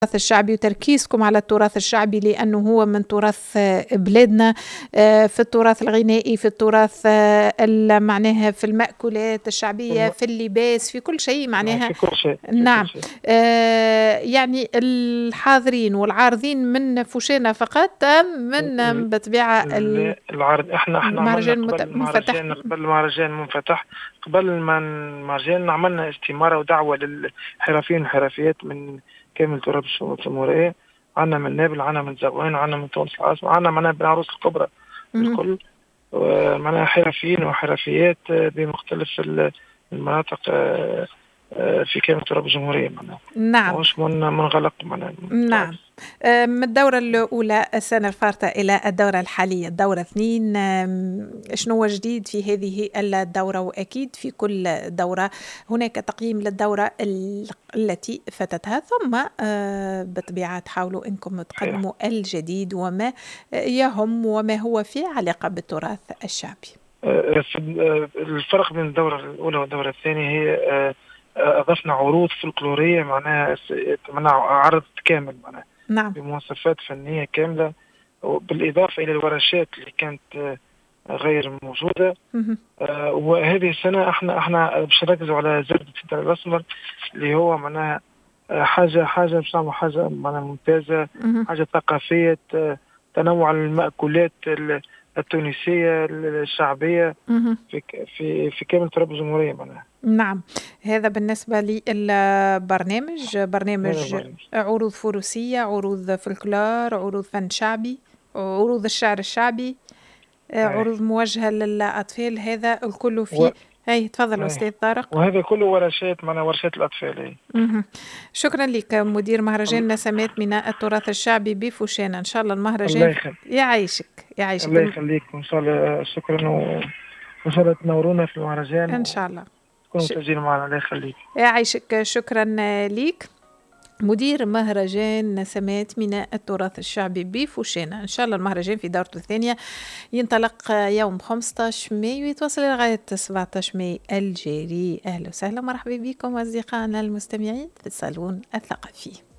التراث الشعبي وتركيزكم على التراث الشعبي لأنه هو من تراث بلادنا، في التراث الغنائي، في التراث معناها في المأكولات الشعبية، الم في اللباس، في كل شيء معناها. في كل شيء، في كل نعم. شيء. يعني الحاضرين والعارضين من فوشانا فقط أم ال من بالطبيعة العرض إحنا عملنا المهرجان قبل منفتح؟ المهرجان منفتح، قبل ما المهرجان عملنا استمارة ودعوة للحرفيين والحرفيات من كامل تراب الجمهورية. عنا من نابل، عنا من زغوان، عنا من تونس العاصمة، عنا من بنعروس الكبرى مهم. بالكل. معناها حرفيين وحرفيات بمختلف المناطق في كامل تراب الجمهورية معناها. نعم. ماهوش منغلق معناها نعم. بالعكس. من الدورة الأولى السنة الفارطة إلى الدورة الحالية الدورة 2، شنو هو جديد في هذه الدورة؟ وأكيد في كل دورة هناك تقييم للدورة التي فاتتها، ثم بالطبيعة تحاولوا أنكم صحيح. تقدموا الجديد وما يهم وما هو في علاقة بالتراث الشعبي. الفرق بين الدورة الأولى والدورة الثانية هي أضفنا عروض فلكلورية معناها عرض كامل معناها نعم. بمواصفات فنية كاملة، بالإضافة إلى الورشات اللي كانت غير موجودة. مهم. وهذه السنة احنا باش نركزوا على زردة الدر الأسمر اللي هو معناها حاجة باش نعملوا حاجة معناها ممتازة، مهم. حاجة ثقافية، تنوع المأكولات التونسية الشعبية مهم. في كامل تراب الجمهورية معناها. نعم. هذا بالنسبة للبرنامج، هذا برنامج البرنامج. عروض فروسية، عروض فلكلور، عروض فن شعبي، عروض الشعر الشعبي، أي. عروض موجهة للأطفال، هذا الكل و... فيه. هاي تفضل أي. أستاذ طارق. وهذا كله ورشات معناها ورشات الأطفال. أي. مهم. شكرا لك مدير مهرجان الله نسمات من التراث الشعبي بفوشانا. إن شاء الله الله المهرجان يخليك. يعيشك يعيشك الله يخليك، وإن شاء الله شكرا، وإن شاء الله تنورونا في المهرجان إن شاء الله. وتكونوا متواجدين معنا. الله يخليك. يعيشك. شكرا ليك مدير مهرجان نسمات من التراث الشعبي بفوشانا. إن شاء الله المهرجان في دورته الثانية ينطلق يوم 15 مايو ويتواصل لغاية 17 ماي الجاري. أهلا وسهلا، مرحبا بكم أصدقائنا المستمعين في الصالون الثقافي.